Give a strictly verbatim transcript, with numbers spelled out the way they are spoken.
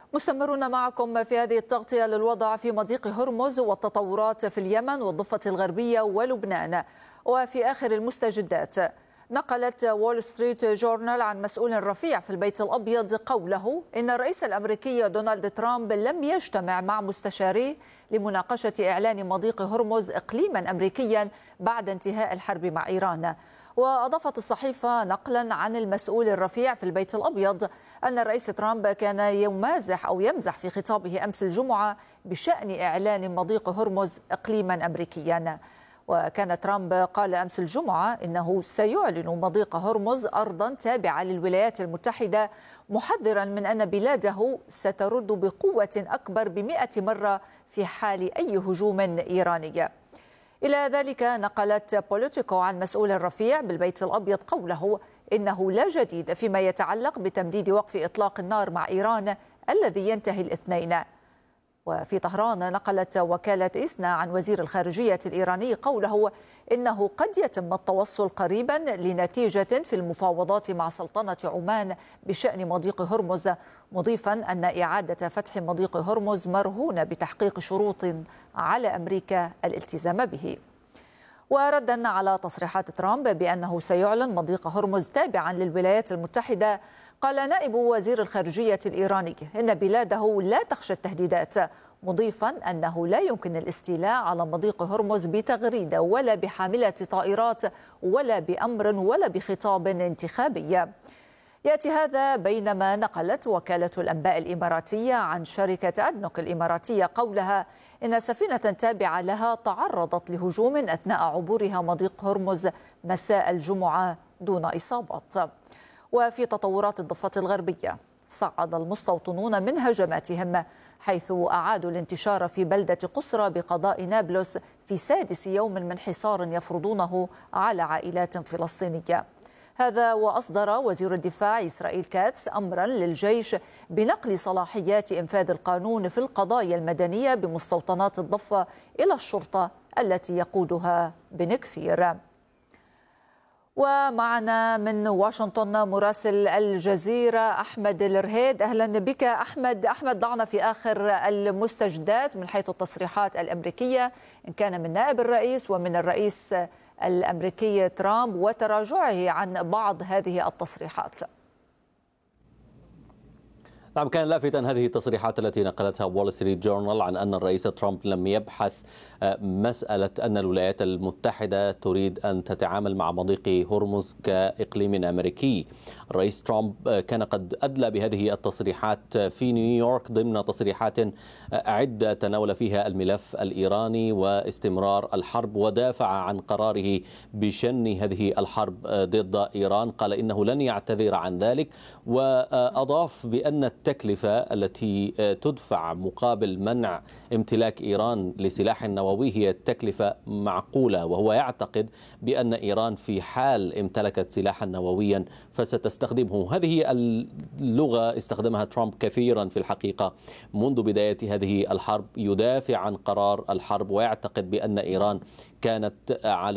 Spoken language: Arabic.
مستمرون معكم في هذه التغطية للوضع في مضيق هرمز والتطورات في اليمن والضفة الغربية ولبنان. وفي آخر المستجدات، نقلت وول ستريت جورنال عن مسؤول رفيع في البيت الأبيض قوله إن الرئيس الأمريكي دونالد ترامب لم يجتمع مع مستشاريه لمناقشة إعلان مضيق هرمز إقليما أمريكيا بعد انتهاء الحرب مع إيران. وأضافت الصحيفة نقلا عن المسؤول الرفيع في البيت الأبيض أن الرئيس ترامب كان يمازح أو يمزح في خطابه أمس الجمعة بشأن إعلان مضيق هرمز إقليما أمريكيا. وكان ترامب قال أمس الجمعة إنه سيعلن مضيق هرمز أرضا تابعة للولايات المتحدة، محذرا من أن بلاده سترد بقوة أكبر بمئة مرة في حال أي هجوم إيراني. إلى ذلك نقلت بوليتيكو عن مسؤول رفيع بالبيت الأبيض قوله إنه لا جديد فيما يتعلق بتمديد وقف إطلاق النار مع إيران الذي ينتهي الاثنين. وفي طهران نقلت وكالة إسنا عن وزير الخارجية الإيراني قوله إنه قد يتم التوصل قريبا لنتيجة في المفاوضات مع سلطنة عمان بشأن مضيق هرمز، مضيفا أن إعادة فتح مضيق هرمز مرهونة بتحقيق شروط على أمريكا الالتزام به. وردا على تصريحات ترامب بأنه سيعلن مضيق هرمز تابعا للولايات المتحدة، قال نائب وزير الخارجية الإيراني إن بلاده لا تخشى التهديدات، مضيفا أنه لا يمكن الاستيلاء على مضيق هرمز بتغريدة ولا بحاملة طائرات ولا بأمر ولا بخطاب انتخابي. يأتي هذا بينما نقلت وكالة الأنباء الإماراتية عن شركة أدنوك الإماراتية قولها إن سفينة تابعة لها تعرضت لهجوم أثناء عبورها مضيق هرمز مساء الجمعة دون إصابات. وفي تطورات الضفة الغربية، صعد المستوطنون من هجماتهم حيث أعادوا الانتشار في بلدة قصرى بقضاء نابلس في سادس يوم من حصار يفرضونه على عائلات فلسطينية. هذا وأصدر وزير الدفاع إسرائيل كاتس أمرا للجيش بنقل صلاحيات إنفاذ القانون في القضايا المدنية بمستوطنات الضفة إلى الشرطة التي يقودها بن كفير. ومعنا من واشنطن مراسل الجزيرة أحمد الرهيد. أهلا بك أحمد. أحمد، ضعنا في آخر المستجدات من حيث التصريحات الأمريكية، إن كان من نائب الرئيس ومن الرئيس الأمريكي ترامب، وتراجعه عن بعض هذه التصريحات. نعم، كان لافتا هذه التصريحات التي نقلتها وول ستريت جورنال عن أن الرئيس ترامب لم يبحث مسألة أن الولايات المتحدة تريد أن تتعامل مع مضيق هرمز كإقليم أمريكي. الرئيس ترامب كان قد أدلى بهذه التصريحات في نيويورك ضمن تصريحات عدة تناول فيها الملف الإيراني واستمرار الحرب، ودافع عن قراره بشن هذه الحرب ضد إيران. قال إنه لن يعتذر عن ذلك، وأضاف بأن التكلفة التي تدفع مقابل منع امتلاك إيران لسلاح نووي هي تكلفة معقولة، وهو يعتقد بأن إيران في حال امتلكت سلاحا نوويا فستستخدمه. هذه اللغة استخدمها ترامب كثيرا في الحقيقة منذ بداية هذه الحرب، يدافع عن قرار الحرب ويعتقد بأن إيران كانت على